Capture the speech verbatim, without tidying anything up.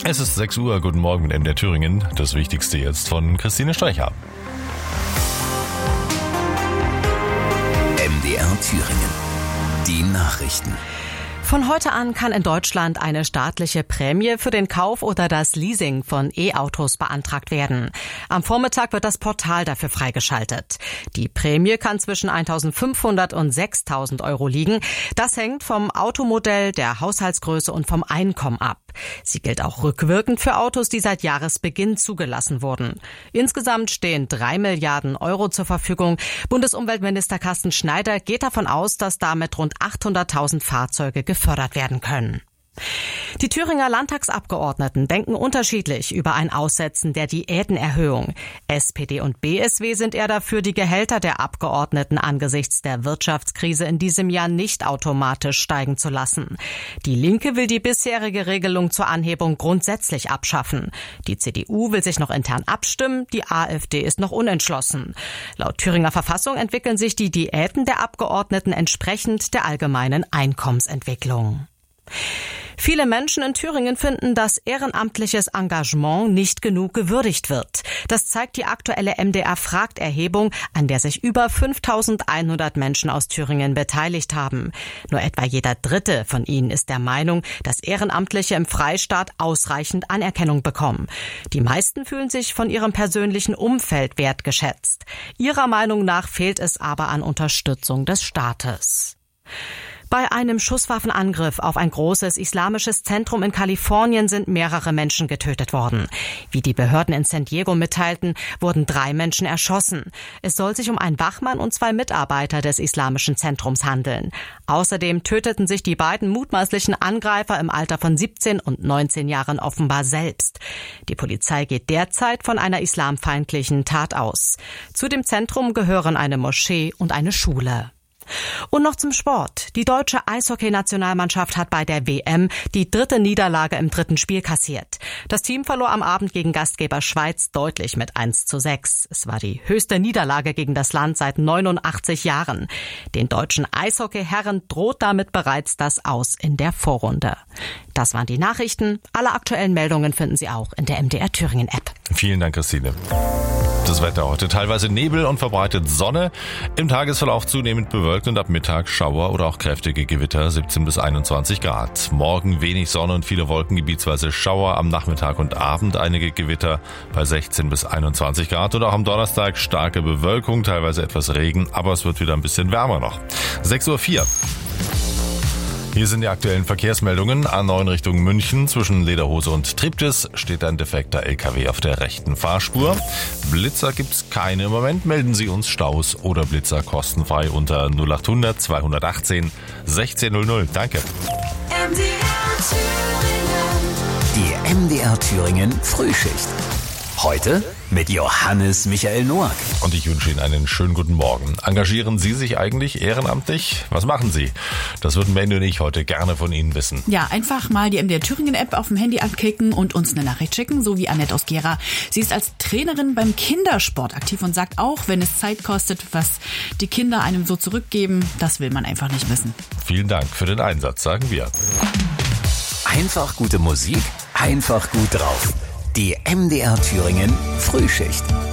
Es ist sechs Uhr, guten Morgen mit M D R Thüringen. Das Wichtigste jetzt von Christine Streicher. M D R Thüringen. Die Nachrichten. Von heute an kann in Deutschland eine staatliche Prämie für den Kauf oder das Leasing von E-Autos beantragt werden. Am Vormittag wird das Portal dafür freigeschaltet. Die Prämie kann zwischen eintausendfünfhundert und sechstausend Euro liegen. Das hängt vom Automodell, der Haushaltsgröße und vom Einkommen ab. Sie gilt auch rückwirkend für Autos, die seit Jahresbeginn zugelassen wurden. Insgesamt stehen drei Milliarden Euro zur Verfügung. Bundesumweltminister Carsten Schneider geht davon aus, dass damit rund achthunderttausend Fahrzeuge gefördert werden können. Die Thüringer Landtagsabgeordneten denken unterschiedlich über ein Aussetzen der Diätenerhöhung. S P D und B S W sind eher dafür, die Gehälter der Abgeordneten angesichts der Wirtschaftskrise in diesem Jahr nicht automatisch steigen zu lassen. Die Linke will die bisherige Regelung zur Anhebung grundsätzlich abschaffen. Die C D U will sich noch intern abstimmen, die AfD ist noch unentschlossen. Laut Thüringer Verfassung entwickeln sich die Diäten der Abgeordneten entsprechend der allgemeinen Einkommensentwicklung. Viele Menschen in Thüringen finden, dass ehrenamtliches Engagement nicht genug gewürdigt wird. Das zeigt die aktuelle M D R-Fragt-Erhebung, an der sich über fünftausendeinhundert Menschen aus Thüringen beteiligt haben. Nur etwa jeder Dritte von ihnen ist der Meinung, dass Ehrenamtliche im Freistaat ausreichend Anerkennung bekommen. Die meisten fühlen sich von ihrem persönlichen Umfeld wertgeschätzt. Ihrer Meinung nach fehlt es aber an Unterstützung des Staates. Bei einem Schusswaffenangriff auf ein großes islamisches Zentrum in Kalifornien sind mehrere Menschen getötet worden. Wie die Behörden in San Diego mitteilten, wurden drei Menschen erschossen. Es soll sich um einen Wachmann und zwei Mitarbeiter des islamischen Zentrums handeln. Außerdem töteten sich die beiden mutmaßlichen Angreifer im Alter von siebzehn und neunzehn Jahren offenbar selbst. Die Polizei geht derzeit von einer islamfeindlichen Tat aus. Zu dem Zentrum gehören eine Moschee und eine Schule. Und noch zum Sport. Die deutsche Eishockey-Nationalmannschaft hat bei der W M die dritte Niederlage im dritten Spiel kassiert. Das Team verlor am Abend gegen Gastgeber Schweiz deutlich mit eins zu sechs. Es war die höchste Niederlage gegen das Land seit neunundachtzig Jahren. Den deutschen Eishockey-Herren droht damit bereits das Aus in der Vorrunde. Das waren die Nachrichten. Alle aktuellen Meldungen finden Sie auch in der M D R Thüringen App. Vielen Dank, Christine. Das Wetter heute teilweise Nebel und verbreitet Sonne. Im Tagesverlauf zunehmend bewölkt und ab Mittag Schauer oder auch kräftige Gewitter, siebzehn bis einundzwanzig Grad. Morgen wenig Sonne und viele Wolken, gebietsweise Schauer, am Nachmittag und Abend einige Gewitter bei sechzehn bis einundzwanzig Grad. Und auch am Donnerstag starke Bewölkung, teilweise etwas Regen, aber es wird wieder ein bisschen wärmer noch. sechs Uhr vier. Hier sind die aktuellen Verkehrsmeldungen. A neun Richtung München zwischen Lederhose und Triptis steht ein defekter L K W auf der rechten Fahrspur. Blitzer gibt's keine im Moment. Melden Sie uns Staus oder Blitzer kostenfrei unter null achthundert zweihundertachtzehn sechzehn null null. Danke. M D R Thüringen. Die M D R Thüringen Frühschicht. Heute mit Johannes Michael Noack. Und ich wünsche Ihnen einen schönen guten Morgen. Engagieren Sie sich eigentlich ehrenamtlich? Was machen Sie? Das würden Mandy und ich heute gerne von Ihnen wissen. Ja, einfach mal die M D R Thüringen App auf dem Handy anklicken und uns eine Nachricht schicken, so wie Annette aus Gera. Sie ist als Trainerin beim Kindersport aktiv und sagt auch, wenn es Zeit kostet, was die Kinder einem so zurückgeben, das will man einfach nicht wissen. Vielen Dank für den Einsatz, sagen wir. Einfach gute Musik, einfach gut drauf. Die M D R Thüringen Frühschicht.